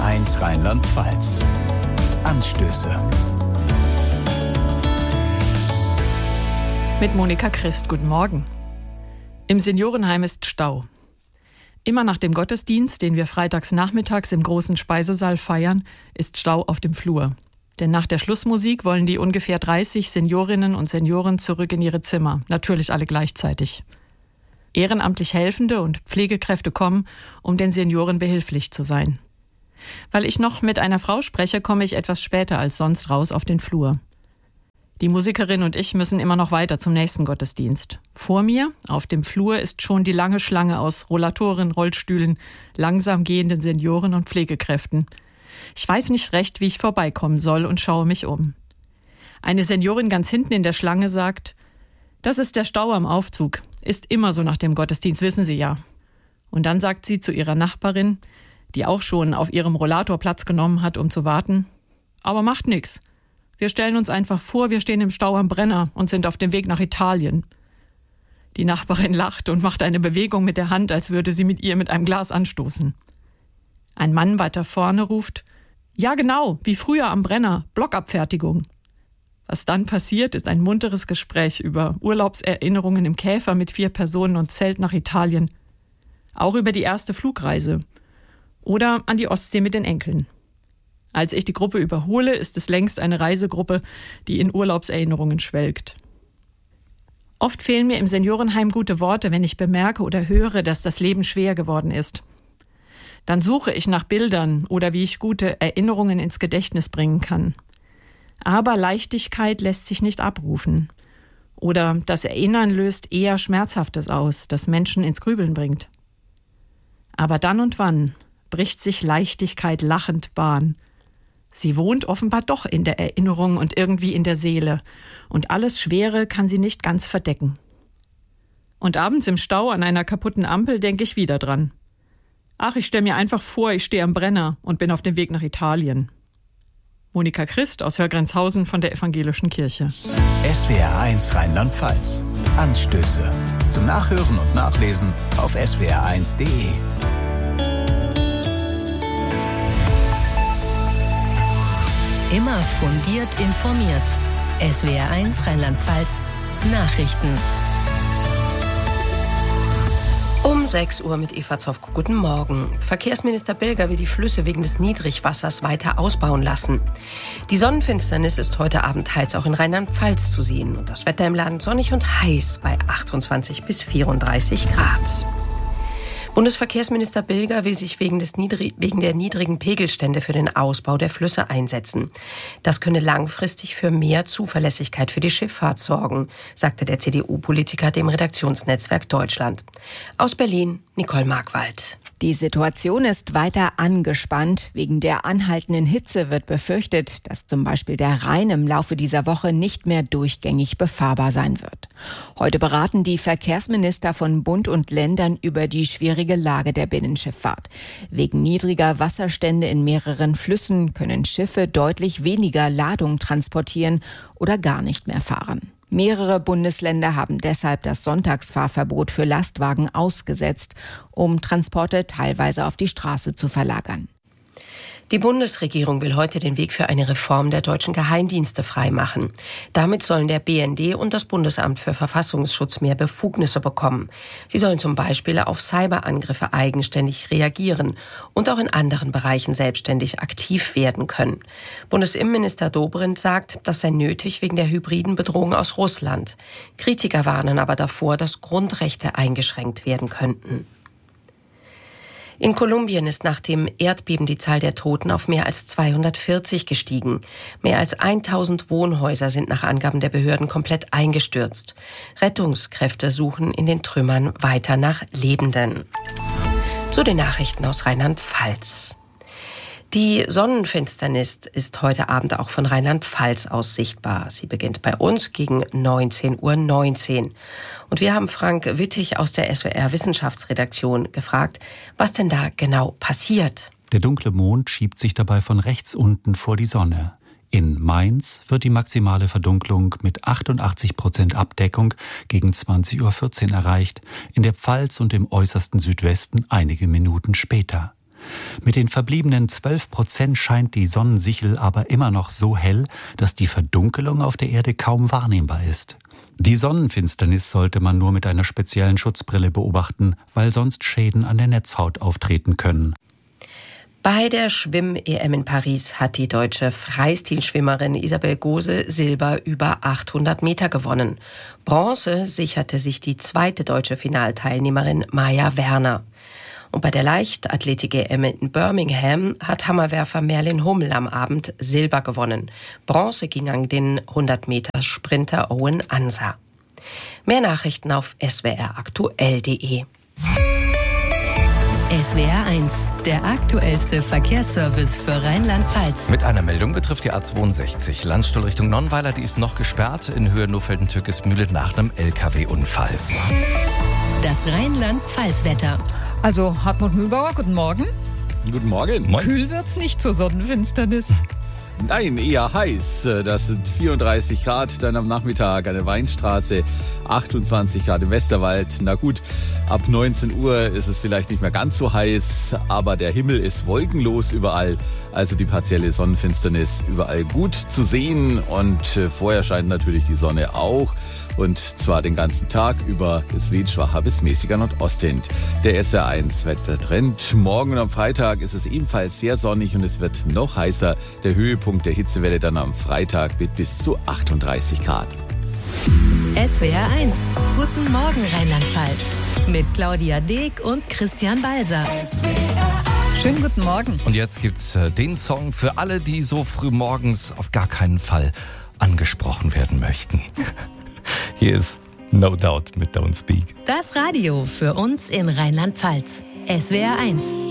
SWR1 Rheinland-Pfalz. Anstöße. Mit Monika Christ, guten Morgen. Im Seniorenheim ist Stau. Immer nach dem Gottesdienst, den wir freitags nachmittags im großen Speisesaal feiern, ist Stau auf dem Flur. Denn nach der Schlussmusik wollen die ungefähr 30 Seniorinnen und Senioren zurück in ihre Zimmer, natürlich alle gleichzeitig. Ehrenamtlich Helfende und Pflegekräfte kommen, um den Senioren behilflich zu sein. Weil ich noch mit einer Frau spreche, komme ich etwas später als sonst raus auf den Flur. Die Musikerin und ich müssen immer noch weiter zum nächsten Gottesdienst. Vor mir, auf dem Flur, ist schon die lange Schlange aus Rollatoren, Rollstühlen, langsam gehenden Senioren und Pflegekräften. Ich weiß nicht recht, wie ich vorbeikommen soll und schaue mich um. Eine Seniorin ganz hinten in der Schlange sagt: Das ist der Stau am Aufzug. Ist immer so nach dem Gottesdienst, wissen Sie ja. Und dann sagt sie zu ihrer Nachbarin, die auch schon auf ihrem Rollator Platz genommen hat, um zu warten: Aber macht nix. Wir stellen uns einfach vor, wir stehen im Stau am Brenner und sind auf dem Weg nach Italien. Die Nachbarin lacht und macht eine Bewegung mit der Hand, als würde sie mit ihr mit einem Glas anstoßen. Ein Mann weiter vorne ruft: Ja genau, wie früher am Brenner, Blockabfertigung. Was dann passiert, ist ein munteres Gespräch über Urlaubserinnerungen im Käfer mit 4 Personen und Zelt nach Italien. Auch über die erste Flugreise. Oder an die Ostsee mit den Enkeln. Als ich die Gruppe überhole, ist es längst eine Reisegruppe, die in Urlaubserinnerungen schwelgt. Oft fehlen mir im Seniorenheim gute Worte, wenn ich bemerke oder höre, dass das Leben schwer geworden ist. Dann suche ich nach Bildern oder wie ich gute Erinnerungen ins Gedächtnis bringen kann. Aber Leichtigkeit lässt sich nicht abrufen. Oder das Erinnern löst eher Schmerzhaftes aus, das Menschen ins Grübeln bringt. Aber dann und wann bricht sich Leichtigkeit lachend Bahn. Sie wohnt offenbar doch in der Erinnerung und irgendwie in der Seele. Und alles Schwere kann sie nicht ganz verdecken. Und abends im Stau an einer kaputten Ampel denke ich wieder dran. Ach, ich stelle mir einfach vor, ich stehe am Brenner und bin auf dem Weg nach Italien. Monika Christ aus Hörgrenzhausen von der Evangelischen Kirche. SWR1 Rheinland-Pfalz. Anstöße. Zum Nachhören und Nachlesen auf swr1.de. Immer fundiert informiert. SWR1 Rheinland-Pfalz Nachrichten. Um 6 Uhr mit Eva Zofko. Guten Morgen. Verkehrsminister Bilger will die Flüsse wegen des Niedrigwassers weiter ausbauen lassen. Die Sonnenfinsternis ist heute Abend teils auch in Rheinland-Pfalz zu sehen. Und das Wetter im Land sonnig und heiß bei 28 bis 34 Grad. Bundesverkehrsminister Bilger will sich wegen der niedrigen Pegelstände für den Ausbau der Flüsse einsetzen. Das könne langfristig für mehr Zuverlässigkeit für die Schifffahrt sorgen, sagte der CDU-Politiker dem Redaktionsnetzwerk Deutschland. Aus Berlin, Nicole Markwald. Die Situation ist weiter angespannt. Wegen der anhaltenden Hitze wird befürchtet, dass zum Beispiel der Rhein im Laufe dieser Woche nicht mehr durchgängig befahrbar sein wird. Heute beraten die Verkehrsminister von Bund und Ländern über die schwierige Lage der Binnenschifffahrt. Wegen niedriger Wasserstände in mehreren Flüssen können Schiffe deutlich weniger Ladung transportieren oder gar nicht mehr fahren. Mehrere Bundesländer haben deshalb das Sonntagsfahrverbot für Lastwagen ausgesetzt, um Transporte teilweise auf die Straße zu verlagern. Die Bundesregierung will heute den Weg für eine Reform der deutschen Geheimdienste freimachen. Damit sollen der BND und das Bundesamt für Verfassungsschutz mehr Befugnisse bekommen. Sie sollen zum Beispiel auf Cyberangriffe eigenständig reagieren und auch in anderen Bereichen selbstständig aktiv werden können. Bundesinnenminister Dobrindt sagt, das sei nötig wegen der hybriden Bedrohung aus Russland. Kritiker warnen aber davor, dass Grundrechte eingeschränkt werden könnten. In Kolumbien ist nach dem Erdbeben die Zahl der Toten auf mehr als 240 gestiegen. Mehr als 1000 Wohnhäuser sind nach Angaben der Behörden komplett eingestürzt. Rettungskräfte suchen in den Trümmern weiter nach Lebenden. Zu den Nachrichten aus Rheinland-Pfalz. Die Sonnenfinsternis ist heute Abend auch von Rheinland-Pfalz aus sichtbar. Sie beginnt bei uns gegen 19:19 Uhr. Und wir haben Frank Wittig aus der SWR Wissenschaftsredaktion gefragt, was denn da genau passiert. Der dunkle Mond schiebt sich dabei von rechts unten vor die Sonne. In Mainz wird die maximale Verdunklung mit 88% Abdeckung gegen 20:14 Uhr erreicht, in der Pfalz und im äußersten Südwesten einige Minuten später. Mit den verbliebenen 12% scheint die Sonnensichel aber immer noch so hell, dass die Verdunkelung auf der Erde kaum wahrnehmbar ist. Die Sonnenfinsternis sollte man nur mit einer speziellen Schutzbrille beobachten, weil sonst Schäden an der Netzhaut auftreten können. Bei der Schwimm-EM in Paris hat die deutsche Freistilschwimmerin Isabel Gose Silber über 800 Meter gewonnen. Bronze sicherte sich die zweite deutsche Finalteilnehmerin Maja Werner. Und bei der Leichtathletik-EM in Birmingham hat Hammerwerfer Merlin Hummel am Abend Silber gewonnen. Bronze ging an den 100-Meter-Sprinter Owen Ansa. Mehr Nachrichten auf swraktuell.de. SWR 1, der aktuellste Verkehrsservice für Rheinland-Pfalz. Mit einer Meldung betrifft die A62 Landstuhl Richtung Nonnweiler, die ist noch gesperrt in Höhe Nofelden-Türkismühle nach einem LKW-Unfall. Das Rheinland-Pfalz-Wetter. Also Hartmut Mühlbauer, guten Morgen. Guten Morgen. Moin. Kühl wird's nicht zur Sonnenfinsternis. Nein, eher heiß. Das sind 34 Grad dann am Nachmittag an der Weinstraße, 28 Grad im Westerwald. Na gut, ab 19 Uhr ist es vielleicht nicht mehr ganz so heiß, aber der Himmel ist wolkenlos überall. Also die partielle Sonnenfinsternis überall gut zu sehen und vorher scheint natürlich die Sonne auch. Und zwar den ganzen Tag über. Es weht schwacher bis mäßiger Nordostwind. Der SWR 1 Wettertrend. Morgen und am Freitag ist es ebenfalls sehr sonnig und es wird noch heißer. Der Höhepunkt der Hitzewelle dann am Freitag mit bis zu 38 Grad. SWR 1, guten Morgen Rheinland-Pfalz. Mit Claudia Deek und Christian Balser. Schönen guten Morgen. Und jetzt gibt's den Song für alle, die so früh morgens auf gar keinen Fall angesprochen werden möchten. Hier ist No Doubt mit Don't Speak. Das Radio für uns in Rheinland-Pfalz. SWR 1.